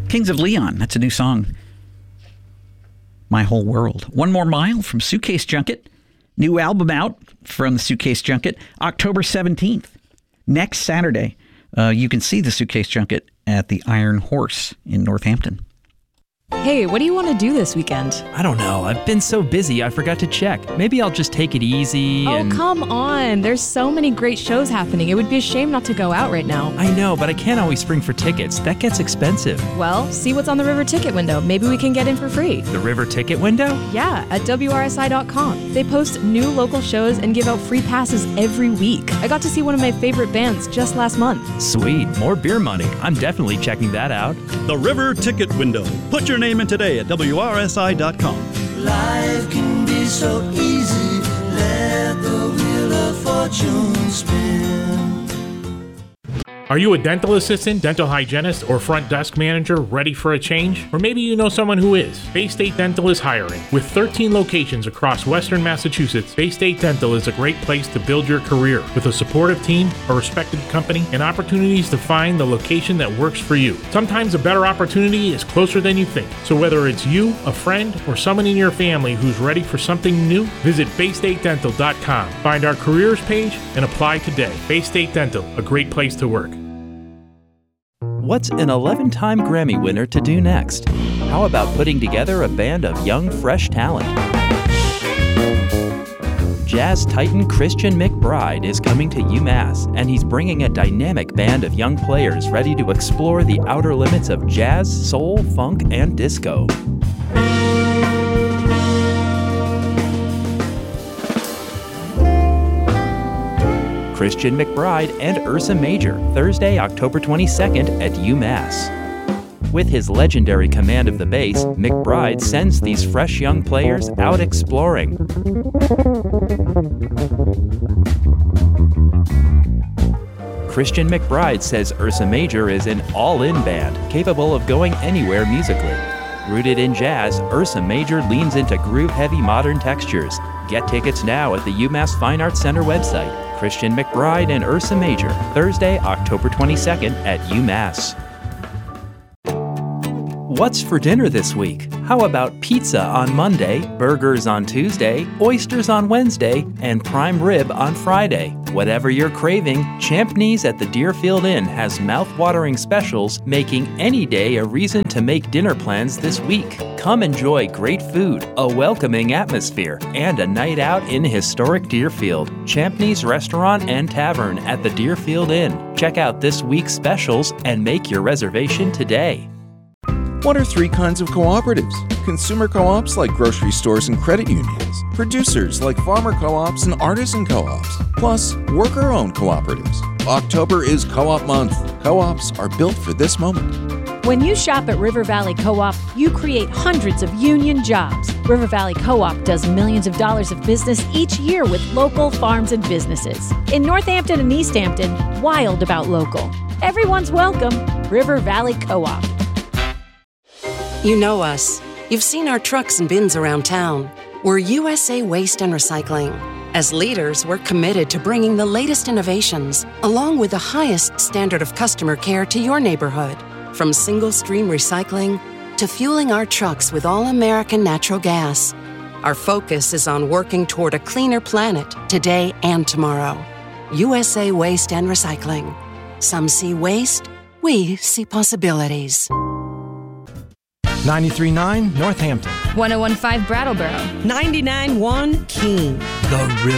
Kings of Leon, that's a new song. My Whole World. One More Mile from Suitcase Junket. New album out from the Suitcase Junket, October 17th. Next Saturday, you can see the Suitcase Junket at the Iron Horse in Northampton. Hey, what do you want to do this weekend? I don't know. I've been so busy, I forgot to check. Maybe I'll just take it easy and... Oh, come on. There's so many great shows happening. It would be a shame not to go out right now. I know, but I can't always spring for tickets. That gets expensive. Well, see what's on the River Ticket window. Maybe we can get in for free. The River Ticket window? Yeah, at WRSI.com. They post new local shows and give out free passes every week. I got to see one of my favorite bands just last month. Sweet. More beer money. I'm definitely checking that out. The River Ticket window. Put your name in today at WRSI.com. Life can be so easy. Let the wheel of fortune spin. Are you a dental assistant, dental hygienist, or front desk manager ready for a change? Or maybe you know someone who is. Bay State Dental is hiring. With 13 locations across Western Massachusetts, Bay State Dental is a great place to build your career with a supportive team, a respected company, and opportunities to find the location that works for you. Sometimes a better opportunity is closer than you think. So whether it's you, a friend, or someone in your family who's ready for something new, visit BayStateDental.com. Find our careers page and apply today. Bay State Dental, a great place to work. What's an 11-time Grammy winner to do next? How about putting together a band of young, fresh talent? Jazz titan Christian McBride is coming to UMass, and he's bringing a dynamic band of young players ready to explore the outer limits of jazz, soul, funk, and disco. Christian McBride and Ursa Major, Thursday, October 22nd at UMass. With his legendary command of the bass, McBride sends these fresh young players out exploring. Christian McBride says Ursa Major is an all-in band, capable of going anywhere musically. Rooted in jazz, Ursa Major leans into groove-heavy modern textures. Get tickets now at the UMass Fine Arts Center website. Christian McBride and Ursa Major, Thursday, October 22nd at UMass. What's for dinner this week? How about pizza on Monday, burgers on Tuesday, oysters on Wednesday, and prime rib on Friday? Whatever you're craving, Champneys at the Deerfield Inn has mouth-watering specials, making any day a reason to make dinner plans this week. Come enjoy great food, a welcoming atmosphere, and a night out in historic Deerfield. Champneys Restaurant and Tavern at the Deerfield Inn. Check out this week's specials and make your reservation today. What are three kinds of cooperatives? Consumer co-ops like grocery stores and credit unions. Producers like farmer co-ops and artisan co-ops. Plus, worker-owned cooperatives. October is Co-op Month. Co-ops are built for this moment. When you shop at River Valley Co-op, you create hundreds of union jobs. River Valley Co-op does millions of dollars of business each year with local farms and businesses. In Northampton and East Hampton, wild about local. Everyone's welcome. River Valley Co-op. You know us. You've seen our trucks and bins around town. We're USA Waste and Recycling. As leaders, we're committed to bringing the latest innovations, along with the highest standard of customer care to your neighborhood. From single-stream recycling to fueling our trucks with all-American natural gas. Our focus is on working toward a cleaner planet today and tomorrow. USA Waste and Recycling. Some see waste, we see possibilities. 93.9 Northampton. 101.5 Brattleboro. 99.1 Keene. The River.